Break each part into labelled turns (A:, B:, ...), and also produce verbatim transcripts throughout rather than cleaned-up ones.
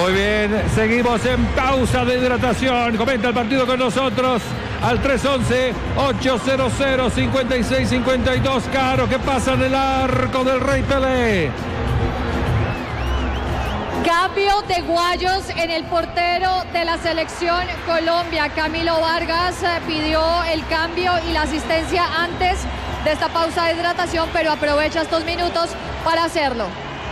A: Muy bien, seguimos en pausa de hidratación. Comenta el partido con nosotros al tres once, ochocientos, cincuenta y seis, cincuenta y dos. Caro, ¿qué pasa en el arco del Rey Pelé?
B: Cambio de Guayos en el portero de la selección Colombia. Camilo Vargas pidió el cambio y la asistencia antes de esta pausa de hidratación, pero aprovecha estos minutos para hacerlo.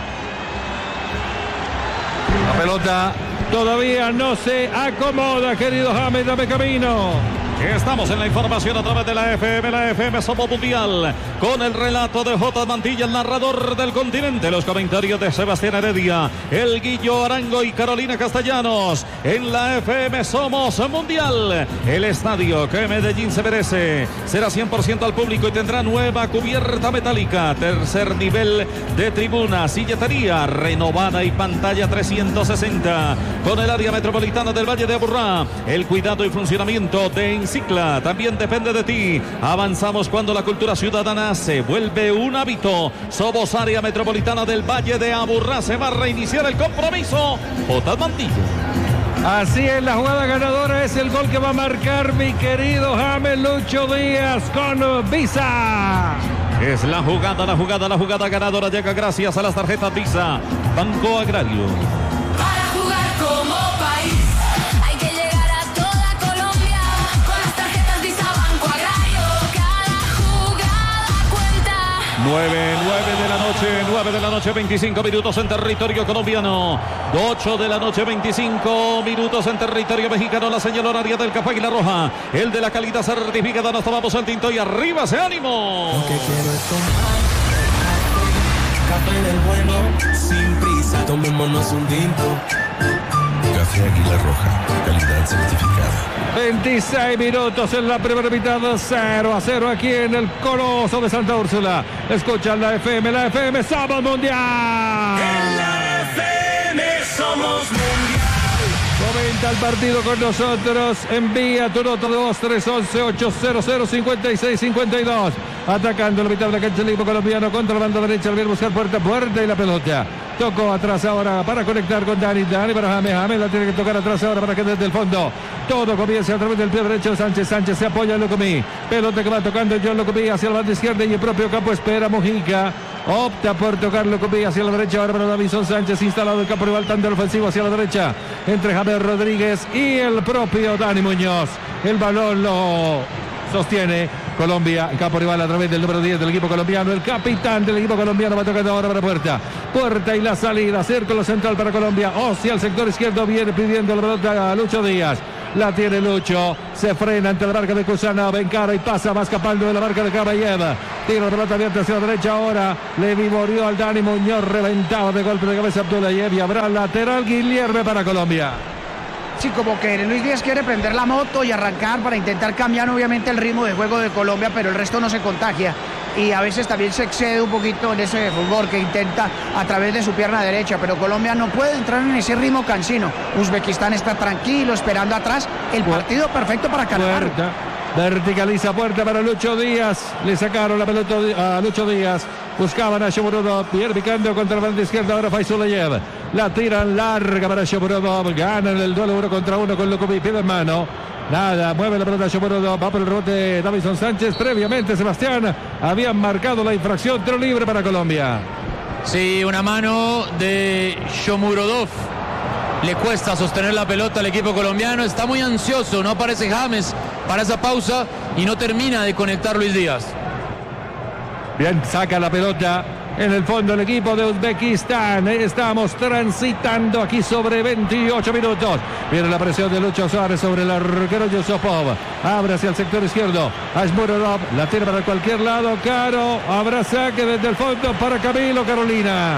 A: La pelota todavía no se acomoda, querido James, dame camino.
C: Estamos en la información a través de la F M, la F M Somos Mundial, con el relato de J. Mantilla, el narrador del continente, los comentarios de Sebastián Heredia, el Guillo Arango y Carolina Castellanos. En la F M Somos Mundial, el estadio que Medellín se merece será cien por ciento al público y tendrá nueva cubierta metálica, tercer nivel de tribuna, silletería renovada y pantalla trescientos sesenta, con el área metropolitana del Valle de Aburrá. El cuidado y funcionamiento de Encicla también depende de ti. Avanzamos cuando la cultura ciudadana se vuelve un hábito. Somos área metropolitana del Valle de Aburrá. Se va a reiniciar el compromiso. J. Mantilla.
A: Así es, la jugada ganadora es el gol que va a marcar mi querido James Lucho Díaz con Visa.
C: Es la jugada, la jugada, la jugada ganadora. Llega gracias a las tarjetas Visa, Banco Agrario.
D: Para jugar como país hay que llegar a toda Colombia con las tarjetas Visa, Banco Agrario. Cada jugada cuenta.
C: nueve, nueve de la noche, nueve de la noche, veinticinco minutos en territorio colombiano. ocho de la noche, veinticinco minutos en territorio mexicano. La señal horaria del Café Águila Roja. El de la calidad certificada. Nos tomamos el tinto y arriba ese ánimo.
E: Lo que quiero es tomar café del bueno, sin prisa. Tomémonos un tinto. Café Águila Roja, calidad certificada.
A: veintiséis minutos en la primera mitad, cero a cero aquí en el Coloso de Santa Úrsula. Escuchan la F M, la F M Somos Mundial.
E: En la F M Somos Mundial.
A: Comenta el partido con nosotros. Envía tu nota de voz tres once, ochocientos, cincuenta y seis, cincuenta y dos. Atacando la mitad de la cancha el equipo colombiano contra la banda derecha. Al bien buscar puerta, puerta y la pelota. Tocó atrás ahora para conectar con Dani. Dani para James. James la tiene que tocar atrás ahora para que desde el fondo todo comience a través del pie derecho de Sánchez. Sánchez se apoya en Locomí. Pelota que va tocando John Locomí hacia la banda izquierda y el propio campo espera Mojica. Opta por tocar Locomí hacia la derecha ahora para Davison Sánchez, instalado el campo rival, tanto el ofensivo hacia la derecha entre James Rodríguez y el propio Dani Muñoz. El balón lo sostiene Colombia, campo rival a través del número diez del equipo colombiano. El capitán del equipo colombiano va tocando ahora para Puerta. Puerta y la salida, círculo central para Colombia. Hacia el sector izquierdo viene pidiendo la pelota a Lucho Díaz. La tiene Lucho, se frena ante la marca de Kusanov, encara y pasa, va escapando de la marca de Kabayev. Tira la pelota abierta hacia la derecha ahora. Le vivorió al Dani Muñoz, reventado de golpe de cabeza Abdullayev y habrá lateral Guilherme para Colombia.
F: Sí, como que Luis Díaz quiere prender la moto y arrancar para intentar cambiar obviamente el ritmo de juego de Colombia, pero el resto no se contagia. Y a veces también se excede un poquito en ese fútbol que intenta a través de su pierna derecha, pero Colombia no puede entrar en ese ritmo cansino. Uzbekistán está tranquilo, esperando atrás. El partido perfecto para Cannavaro.
A: Verticaliza Puerta para Lucho Díaz. Le sacaron la pelota a Lucho Díaz. Buscaban a Shomurodov. Pierre picando contra la banda izquierda. Ahora Faisulayev. La tiran larga para Shomurodov. Ganan el duelo uno contra uno con Locomí. Pide en mano. Nada, mueve la pelota Shomurodov. Va por el rebote Davison Sánchez. Previamente, Sebastián, habían marcado la infracción. Tiro libre para Colombia.
G: Sí, una mano de Shomurodov. Le cuesta sostener la pelota al equipo colombiano. Está muy ansioso. No aparece James para esa pausa y no termina de conectar Luis Díaz.
A: Bien, saca la pelota en el fondo el equipo de Uzbekistán. Estamos transitando aquí sobre veintiocho minutos. Viene la presión de Lucho Suárez sobre el arquero Yusupov. Abre hacia el sector izquierdo. Ashmurodov la tira para cualquier lado. Caro, habrá saque desde el fondo para Camilo, Carolina.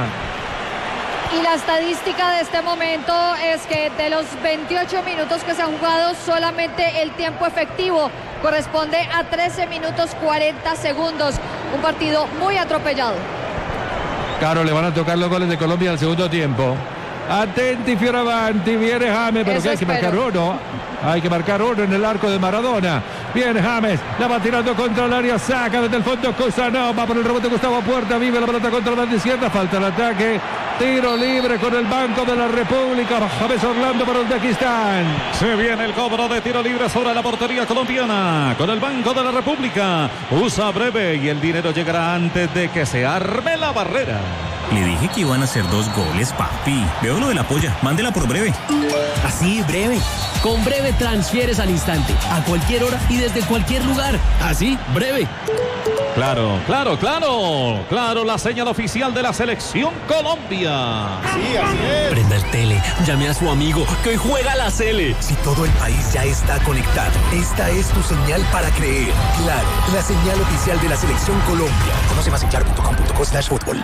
B: Y la estadística de este momento es que de los veintiocho minutos que se han jugado, solamente el tiempo efectivo corresponde a trece minutos cuarenta segundos. Un partido muy atropellado.
A: Caro, le van a tocar los goles de Colombia al segundo tiempo. Atenti, Fioravanti, viene James, pero que hay que marcar uno. Hay que marcar uno en el arco de Maradona. Viene James, la va tirando contra el área, saca desde el fondo Kusanov, va por el rebote Gustavo Puerta, vive la pelota contra la banda izquierda, falta el ataque Tiro libre con el Banco de la República. James Orlando para Uzbekistán.
C: Se viene el cobro de tiro libre sobre la portería colombiana con el Banco de la República. Usa breve y el dinero llegará antes de que se arme la barrera.
H: Le dije que iban a hacer dos goles, papi. Veo lo de la polla. Mándela por breve.
I: Así, breve. Con breve transfieres al instante, a cualquier hora y desde cualquier lugar. Así, breve.
C: Claro, claro, claro. Claro, la señal oficial de la selección Colombia.
E: Sí, así es.
I: Prenda el tele, llame a su amigo que hoy juega la Sele.
J: Si todo el país ya está conectado, esta es tu señal para creer. Claro, la señal oficial de la selección Colombia. Conoce más en claro punto com punto co slash fútbol.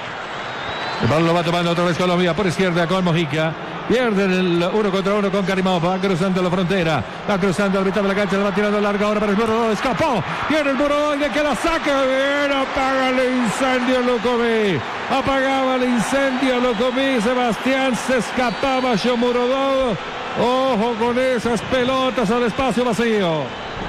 A: El balón lo va tomando otra vez Colombia por izquierda con Mojica. Pierden el uno contra uno con Karimov. Va cruzando la frontera. Va cruzando la mitad de la cancha. Le va tirando larga ahora para el Muro. Escapó. Viene el Muro de que la saca. Bien, apaga el incendio Lucumí. Apagaba el incendio Lucumí. Sebastián se escapaba Shomurodov. Ojo con esas pelotas al espacio vacío.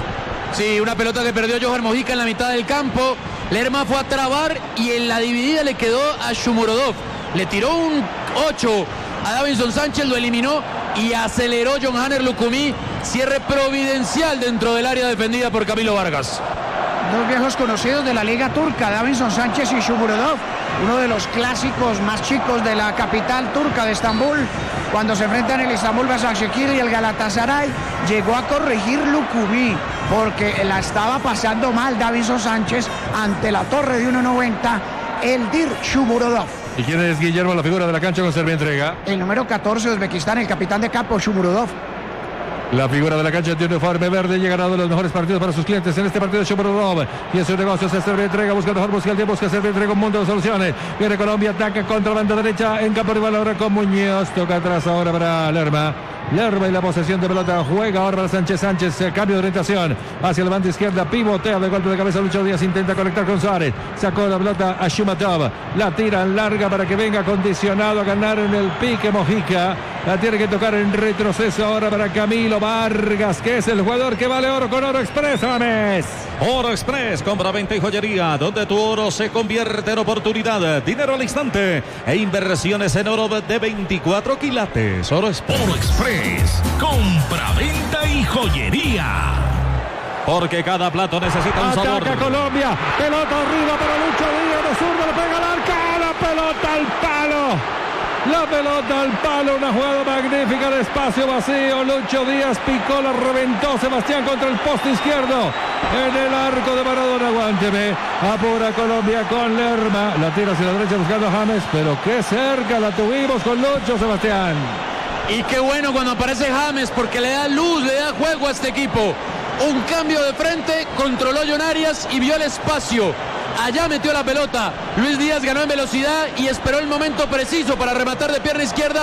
G: Sí, una pelota que perdió Johan Mojica en la mitad del campo. Lerma fue a trabar y en la dividida le quedó a Shomurodov. Le tiró un ocho a Davinson Sánchez, lo eliminó y aceleró John Hanner Lucumí. Cierre providencial dentro del área defendida por Camilo Vargas.
F: Dos viejos conocidos de la Liga Turca, Davinson Sánchez y Shomurodov, uno de los clásicos más chicos de la capital turca de Estambul. Cuando se enfrentan el Istanbul Başakşehir y el Galatasaray, llegó a corregir Lucumí porque la estaba pasando mal Davinson Sánchez ante la torre de uno noventa, Eldir Shomurodov.
A: ¿Y quién es Guillermo, la figura de la cancha con Servientrega?
F: El número catorce de Uzbekistán, el capitán de campo, Shomurodov.
A: La figura de la cancha de uniforme verde llega a uno de los mejores partidos para sus clientes en este partido. Shomurodov y en su negocio se Servientrega, busca mejor, busca el tiempo, busca Servientrega, un mundo de soluciones. Viene Colombia, ataca contra la banda derecha en campo rival ahora con Muñoz, toca atrás ahora para Lerma. Lerma y la posesión de pelota, juega ahora para Sánchez. Sánchez, cambio de orientación hacia la banda izquierda, pivotea de golpe de cabeza. Lucho Díaz intenta conectar con Suárez, sacó la pelota a Shumatov, la tira larga para que venga condicionado a ganar en el pique Mojica. La tiene que tocar en retroceso ahora para Camilo Vargas, que es el jugador que vale oro con Oro Express. James.
C: Oro Express, compra, venta y joyería, donde tu oro se convierte en oportunidad, dinero al instante e inversiones en oro de veinticuatro quilates. Oro Express.
J: Oro Express, compra, venta y joyería.
C: Porque cada plato necesita un sabor.
A: Ataca Colombia, pelota arriba para Lucho Díaz, de zurdo le pega al arco, la pelota al palo. La pelota al palo, una jugada magnífica de espacio vacío. Lucho Díaz picó, la reventó Sebastián contra el poste izquierdo. En el arco de Maradona, aguánteme. Apura Colombia con Lerma. La tira hacia la derecha buscando a James, pero qué cerca la tuvimos con Lucho, Sebastián.
G: Y qué bueno cuando aparece James porque le da luz, le da juego a este equipo. Un cambio de frente, controló John Arias y vio el espacio. Allá metió la pelota. Luis Díaz ganó en velocidad y esperó el momento preciso para rematar de pierna izquierda.